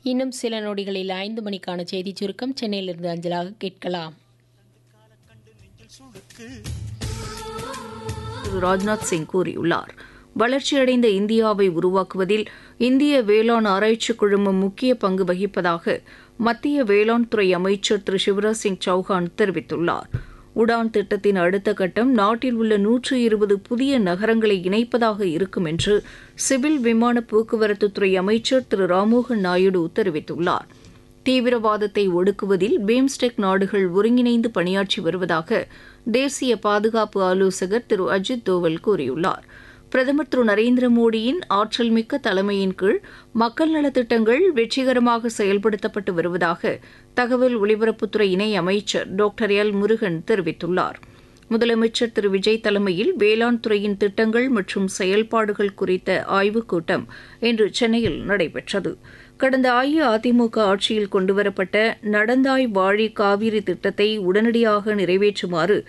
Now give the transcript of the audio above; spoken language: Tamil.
இன்னும் சில நொடிகளில் 5 மணிக்கான செய்திச் சுருக்கம் சென்னையிலிருந்து அஞ்சலாக கேட்கலாம். ராஜ்நாத் சிங் கூறியுள்ளார். வளர்ச்சியடைந்த இந்தியாவை உருவாக்குவதில் இந்திய வேளாண் ஆராய்ச்சி குழுமம் முக்கிய பங்கு வகிப்பதாக மத்திய வேளாண் துறை அமைச்சர் திரு சிவராஜ் சிங் சௌஹான் தெரிவித்துள்ளார். உடான் திட்டத்தின் அடுத்த கட்டம் நாட்டில் உள்ள 120 புதிய நகரங்களை இணைப்பதாக இருக்கும் என்று சிவில் விமான போக்குவரத்துத்துறை அமைச்சர் திரு ராம்மோகன் நாயுடு தெரிவித்துள்ளார். தீவிரவாதத்தை ஒடுக்குவதில் பிம்ஸ்டெக் நாடுகள் ஒருங்கிணைந்து பணியாற்றி வருவதாக தேசிய பாதுகாப்பு ஆலோசகர் திரு அஜித் தோவல் கூறியுள்ளார். பிரதமர் திரு நரேந்திர மோடியின் ஆற்றல் மிக்க தலைமையின் கீழ் மக்கள் நலத்திட்டங்கள் வெற்றிகரமாக செயல்படுத்தப்பட்டு வருவதாக தகவல் ஒலிபரப்புத்துறை இணை அமைச்சர் டாக்டர் எல் முருகன் தெரிவித்துள்ளார். முதலமைச்சர் திரு விஜய் தலைமையில் வேளாண் துறையின் திட்டங்கள் மற்றும் செயல்பாடுகள் குறித்த ஆய்வுக் கூட்டம் இன்று சென்னையில் நடைபெற்றது. கடந்த அஇஅதிமுக ஆட்சியில் கொண்டுவரப்பட்ட நடந்தாய் வாழி காவிரி திட்டத்தை உடனடியாக நிறைவேற்றுமாறு